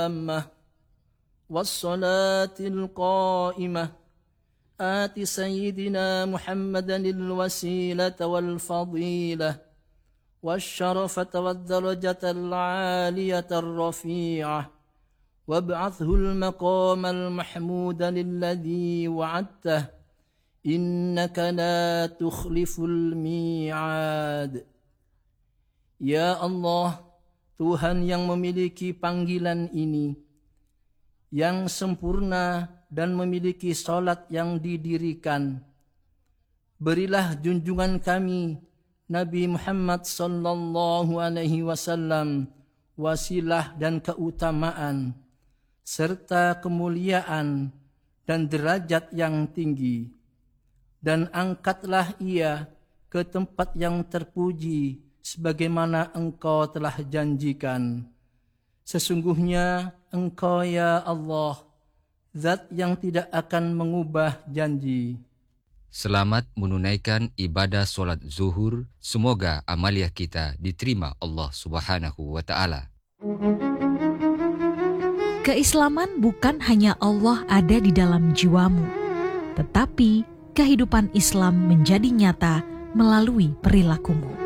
التامة والصلاة القائمة آت سيدنا محمدا الوسيلة والفضيلة والشرفة والدرجة العالية الرفيعة وابعثه المقام المحمود الذي وعدته إنك لا تخلف الميعاد. Ya Allah, Tuhan yang memiliki panggilan ini, yang sempurna dan memiliki salat yang didirikan, berilah junjungan kami Nabi Muhammad sallallahu alaihi wasallam wasilah dan keutamaan serta kemuliaan dan derajat yang tinggi, dan angkatlah ia ke tempat yang terpuji sebagaimana Engkau telah janjikan. Sesungguhnya Engkau ya Allah, Zat yang tidak akan mengubah janji. Selamat menunaikan ibadah solat zuhur. Semoga amaliah kita diterima Allah Subhanahu wa Ta'ala. Keislaman bukan hanya Allah ada di dalam jiwamu, tetapi kehidupan Islam menjadi nyata melalui perilakumu.